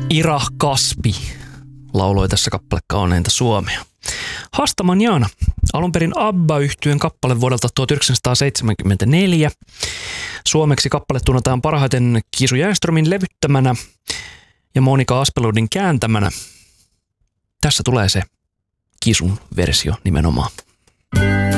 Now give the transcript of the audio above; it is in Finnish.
Ira Kaspi lauloi tässä kappale Kauneinta Suomea. Hasta Mañana, alun perin ABBA-yhtyeen kappale vuodelta 1974. Suomeksi kappale tunnetaan parhaiten Kisu Järnströmin levyttämänä ja Monika Aspelundin kääntämänä. Tässä tulee se Kisun versio nimenomaan.